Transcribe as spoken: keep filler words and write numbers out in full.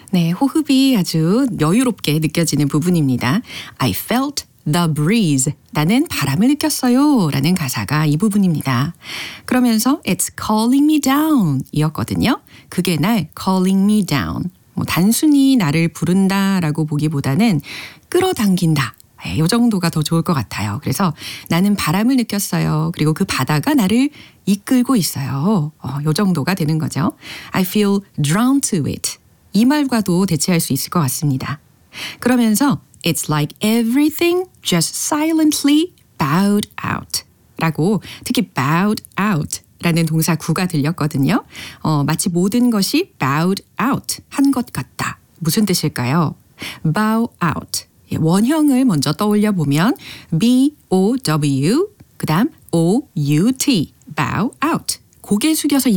네, 호흡이 아주 여유롭게 느껴지는 부분입니다. I felt the breeze. 나는 바람을 느꼈어요. 라는 가사가 이 부분입니다. 그러면서 It's calling me down 이었거든요. 그게 날 calling me down. 뭐 단순히 나를 부른다라고 보기보다는 끌어당긴다. 네, 이 정도가 더 좋을 것 같아요. 그래서 나는 바람을 느꼈어요. 그리고 그 바다가 나를 이끌고 있어요. 어, 이 정도가 되는 거죠. I feel drawn to it. 이 말과도 대체할 수 있을 것 같습니다. 그러면서 It's like everything just silently bowed out 라고 특히 bowed out 라는 동사 구가 들렸거든요. 어, 마치 모든 것이 bowed out 한 것 같다. 무슨 뜻일까요? bow out. 원형을 먼저 떠올려 보면 B O W 그 다음 O U T bow out. 고개 숙여서